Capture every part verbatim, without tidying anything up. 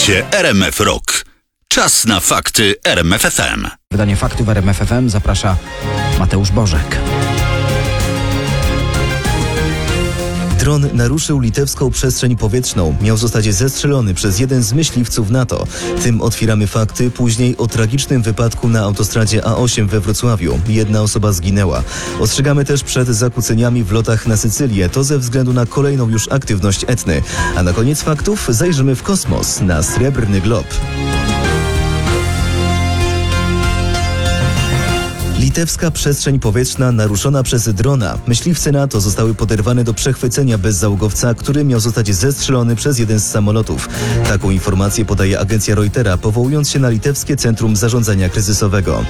Słuchacie R M F Rock. Czas na fakty R M F F M. Wydanie faktów w R M F F M zaprasza Mateusz Bożek. Dron naruszył litewską przestrzeń powietrzną. Miał zostać zestrzelony przez jeden z myśliwców NATO. Tym otwieramy fakty. Później o tragicznym wypadku na autostradzie A osiem we Wrocławiu. Jedna osoba zginęła. Ostrzegamy też przed zakłóceniami w lotach na Sycylię. To ze względu na kolejną już aktywność Etny. A na koniec faktów zajrzymy w kosmos, na Srebrny Glob. Litewska przestrzeń powietrzna naruszona przez drona. Myśliwce NATO zostały poderwane do przechwycenia bezzałogowca, który miał zostać zestrzelony przez jeden z samolotów. Taką informację podaje agencja Reutera, powołując się na Litewskie Centrum Zarządzania Kryzysowego.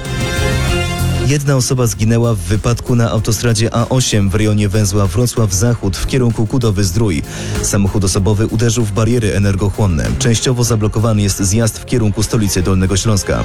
Jedna osoba zginęła w wypadku na autostradzie A osiem w rejonie węzła Wrocław-Zachód w kierunku Kudowy-Zdrój. Samochód osobowy uderzył w bariery energochłonne. Częściowo zablokowany jest zjazd w kierunku stolicy Dolnego Śląska.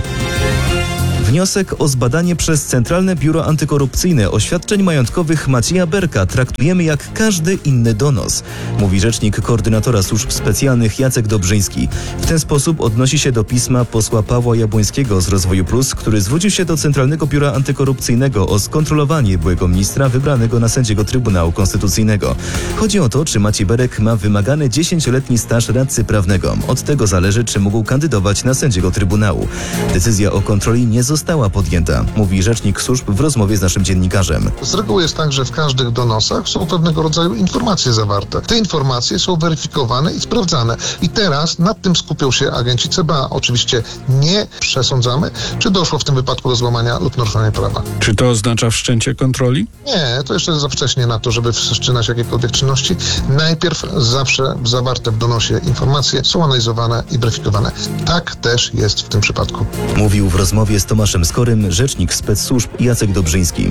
Wniosek o zbadanie przez Centralne Biuro Antykorupcyjne oświadczeń majątkowych Macieja Berka traktujemy jak każdy inny donos, mówi rzecznik koordynatora służb specjalnych Jacek Dobrzyński. W ten sposób odnosi się do pisma posła Pawła Jabłońskiego z Rozwoju Plus, który zwrócił się do Centralnego Biura Antykorupcyjnego o skontrolowanie byłego ministra wybranego na sędziego Trybunału Konstytucyjnego. Chodzi o to, czy Maciej Berek ma wymagany dziesięcioletni staż radcy prawnego. Od tego zależy, czy mógł kandydować na sędziego Trybunału. Decyzja o kontroli nie została została podjęta, mówi rzecznik służb w rozmowie z naszym dziennikarzem. Z reguły jest tak, że w każdych donosach są pewnego rodzaju informacje zawarte. Te informacje są weryfikowane i sprawdzane. I teraz nad tym skupią się agenci C B A. Oczywiście nie przesądzamy, czy doszło w tym wypadku do złamania lub naruszenia prawa. Czy to oznacza wszczęcie kontroli? Nie, to jeszcze za wcześnie na to, żeby wszczynać jakiekolwiek czynności. Najpierw zawsze zawarte w donosie informacje są analizowane i weryfikowane. Tak też jest w tym przypadku. Mówił w rozmowie z Tomaszem Skorym rzecznik specsłużb Jacek Dobrzyński.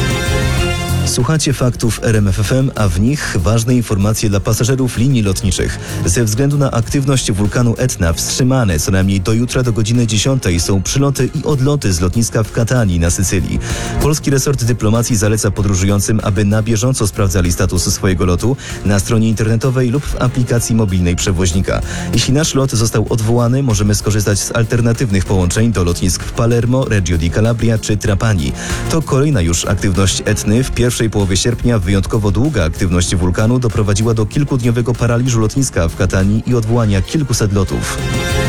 Słuchacie faktów R M F F M, a w nich ważne informacje dla pasażerów linii lotniczych. Ze względu na aktywność wulkanu Etna wstrzymane co najmniej do jutra do godziny dziesiątej są przyloty i odloty z lotniska w Katanii na Sycylii. Polski resort dyplomacji zaleca podróżującym, aby na bieżąco sprawdzali status swojego lotu na stronie internetowej lub w aplikacji mobilnej przewoźnika. Jeśli nasz lot został odwołany, możemy skorzystać z alternatywnych połączeń do lotnisk w Palermo, Reggio di Calabria czy Trapani. To kolejna już aktywność Etny. W pierwszej W pierwszej połowie sierpnia wyjątkowo długa aktywność wulkanu doprowadziła do kilkudniowego paraliżu lotniska w Katanii i odwołania kilkuset lotów.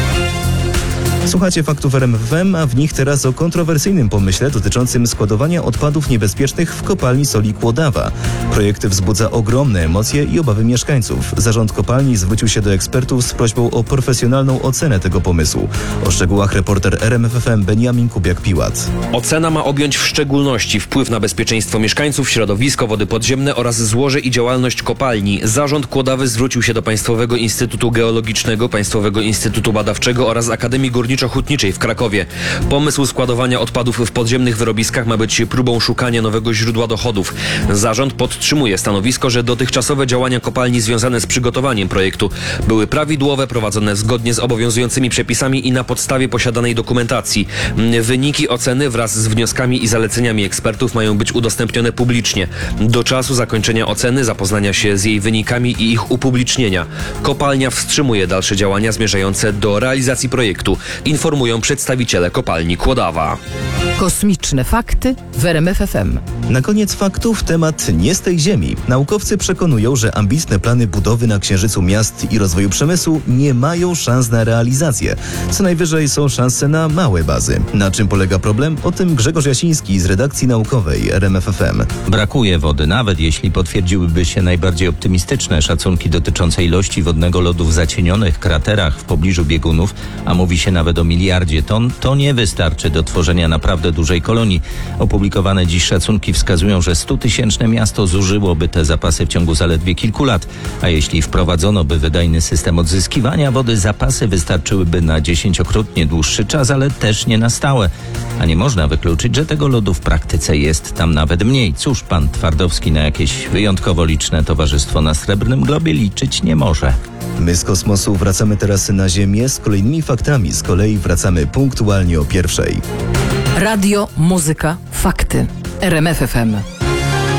Słuchacie faktów R M F F M, a w nich teraz o kontrowersyjnym pomyśle dotyczącym składowania odpadów niebezpiecznych w kopalni soli Kłodawa. Projekt wzbudza ogromne emocje i obawy mieszkańców. Zarząd kopalni zwrócił się do ekspertów z prośbą o profesjonalną ocenę tego pomysłu. O szczegółach reporter R M F F M Beniamin Kubiak-Piłat. Ocena ma objąć w szczególności wpływ na bezpieczeństwo mieszkańców, środowisko, wody podziemne oraz złoże i działalność kopalni. Zarząd Kłodawy zwrócił się do Państwowego Instytutu Geologicznego, Państwowego Instytutu Badawczego oraz Akademii Górniczo-Hutniczej w Krakowie. Pomysł składowania odpadów w podziemnych wyrobiskach ma być próbą szukania nowego źródła dochodów. Zarząd podtrzymuje stanowisko, że dotychczasowe działania kopalni związane z przygotowaniem projektu były prawidłowe, prowadzone zgodnie z obowiązującymi przepisami i na podstawie posiadanej dokumentacji. Wyniki oceny wraz z wnioskami i zaleceniami ekspertów mają być udostępnione publicznie. Do czasu zakończenia oceny, zapoznania się z jej wynikami i ich upublicznienia. Kopalnia wstrzymuje dalsze działania zmierzające do realizacji projektu, informują przedstawiciele kopalni Kłodawa. Kosmiczne fakty w R M F F M. Na koniec faktów temat nie z tej ziemi. Naukowcy przekonują, że ambitne plany budowy na Księżycu miast i rozwoju przemysłu nie mają szans na realizację. Co najwyżej są szanse na małe bazy. Na czym polega problem? O tym Grzegorz Jasiński z redakcji naukowej R M F F M. Brakuje wody, nawet jeśli potwierdziłyby się najbardziej optymistyczne szacunki dotyczące ilości wodnego lodu w zacienionych kraterach w pobliżu biegunów, a mówi się nawet o miliardzie ton, to nie wystarczy do tworzenia naprawdę dużej kolonii. Opublikowane dziś szacunki wskazują, że stutysięczne miasto zużyłoby te zapasy w ciągu zaledwie kilku lat, a jeśli wprowadzono by wydajny system odzyskiwania wody, zapasy wystarczyłyby na dziesięciokrotnie dłuższy czas, ale też nie na stałe. A nie można wykluczyć, że tego lodu w praktyce jest tam nawet mniej. Cóż, pan Twardowski na jakieś wyjątkowo liczne towarzystwo na Srebrnym Globie liczyć nie może. My z kosmosu wracamy teraz na Ziemię z kolejnymi faktami. Z kolei wracamy punktualnie o pierwszej. Radio, muzyka, fakty. R M F F M.